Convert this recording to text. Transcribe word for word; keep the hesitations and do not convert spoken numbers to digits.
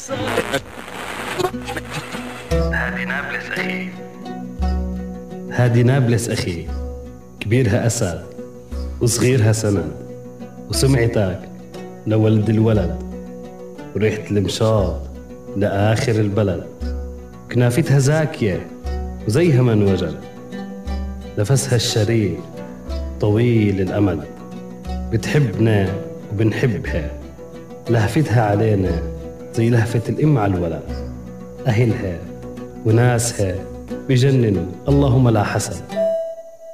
هادي نابلس أخي، هادي نابلس أخي، كبيرها أسد وصغيرها سند، وسمعتك لولد الولد، وريحة المشاط لآخر البلد، كنافتها زاكية وزيها من وجد، نفسها الشريف طويل الأمد، بتحبنا وبنحبها، لهفتها علينا زي لهفة الأم على الولد، أهلها وناسها بجننوا اللهم لا حسد.